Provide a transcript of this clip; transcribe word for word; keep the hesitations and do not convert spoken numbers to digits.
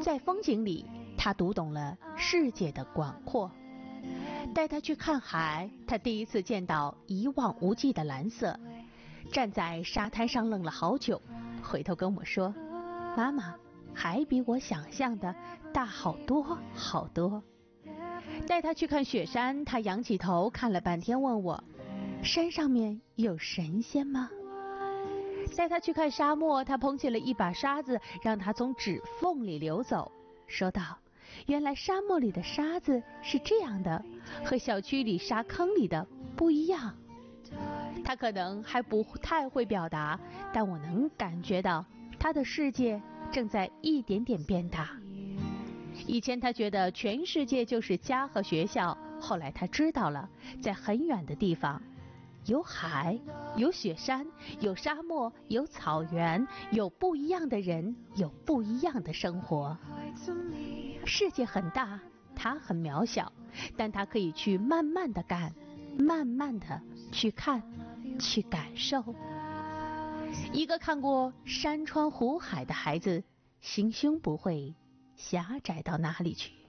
在风景里，他读懂了世界的广阔。带他去看海，他第一次见到一望无际的蓝色。站在沙滩上愣了好久，回头跟我说：妈妈，海比我想象的大好多好多。带他去看雪山，他仰起头看了半天，问我：山上面有神仙吗？带他去看沙漠，他捧起了一把沙子，让它从指缝里流走，说道：原来沙漠里的沙子是这样的，和小区里沙坑里的不一样。他可能还不太会表达，但我能感觉到他的世界正在一点点变大。以前他觉得全世界就是家和学校，后来他知道了，在很远的地方有海，有雪山，有沙漠，有草原，有不一样的人，有不一样的生活。世界很大，他很渺小，但他可以去慢慢的干，慢慢的去看，去感受。一个看过山川湖海的孩子，心胸不会狭窄到哪里去。